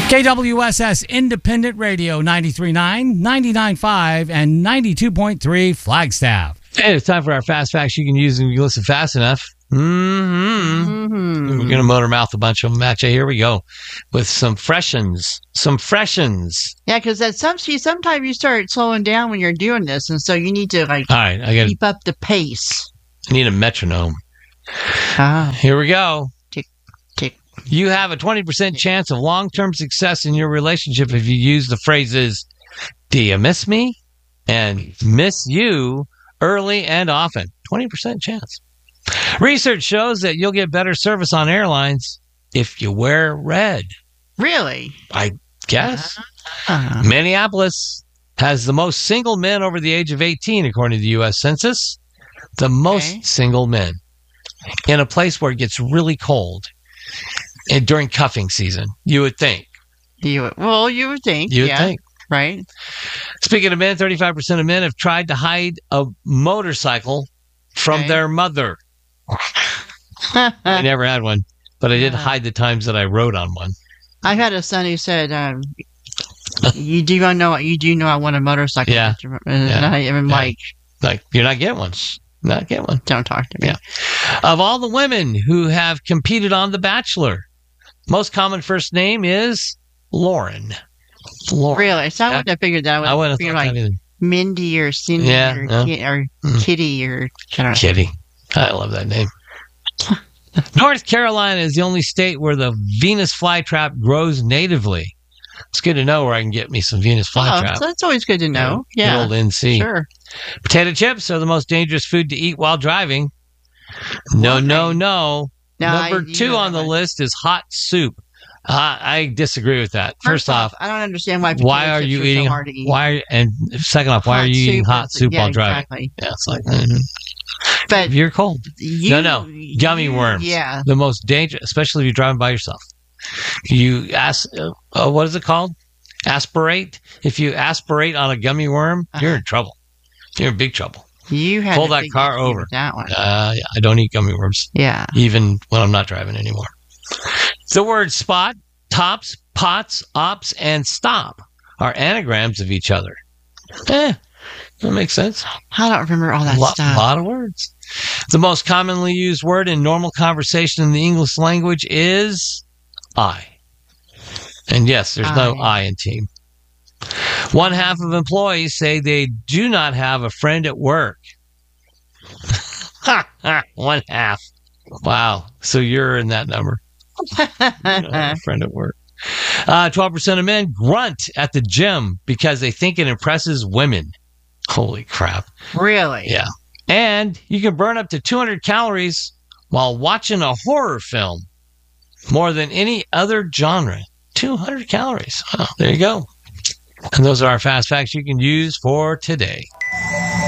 KWSS Independent Radio 93.9, 99.5, and 92.3 Flagstaff. And it's time for our fast facts you can use when you listen fast enough. We're going to motor mouth a bunch of them at you. Here we go with some freshens. Yeah, because sometimes you start slowing down when you're doing this, and so you need to All right, keep up the pace. I need a metronome. Here we go. Tick, tick. You have a 20% chance of long-term success in your relationship if you use the phrases, "Do you miss me?" and "miss you" early and often. 20% chance. Research shows that you'll get better service on airlines if you wear red. Really? I guess. Minneapolis has the most single men over the age of 18, according to the U.S. Census. The most single men in a place where it gets really cold and during cuffing season, you would think. You would think. You would think. Right. Speaking of men, 35% of men have tried to hide a motorcycle from their mother. I never had one, but I did hide the times that I rode on one. I had a son who said, you do know I want a motorcycle. Yeah. And I'm like, you're not getting one. Not get one. Don't talk to me. Yeah. Of all the women who have competed on The Bachelor, most common first name is Lauren. Really? So I wouldn't have figured that. I wouldn't have thought that either. Mindy or Cindy or Kitty or Kitty. I love that name. North Carolina is the only state where the Venus flytrap grows natively. It's good to know where I can get me some Venus flytrap. So that's always good to know. Yeah. Good old NC. Sure. Potato chips are the most dangerous food to eat while driving. No. Number 2 on the list is hot soup. I disagree with that. First off, I don't understand why. Why are you eating? So hard to eat. And second off, why are you eating hot soup while driving? Exactly. Yeah, it's like. But you're cold. No. Gummy worms. Yeah. The most dangerous, especially if you're driving by yourself. You what is it called? Aspirate. If you aspirate on a gummy worm, you're in trouble. You're in big trouble. You had pull that car over. That one. I don't eat gummy worms. Yeah. Even when I'm not driving anymore. The words spot, tops, pots, ops, and stop are anagrams of each other. That makes sense. I don't remember all that stuff. A lot of words. The most commonly used word in normal conversation in the English language is I. And yes, there's no I in team. 1/2 of employees say they do not have a friend at work. 1/2. Wow. So you're in that number. You don't have a friend at work. 12% of men grunt at the gym because they think it impresses women. Holy crap. Really? Yeah. And you can burn up to 200 calories while watching a horror film. More than any other genre. 200 calories. Oh, there you go. And those are our fast facts you can use for today.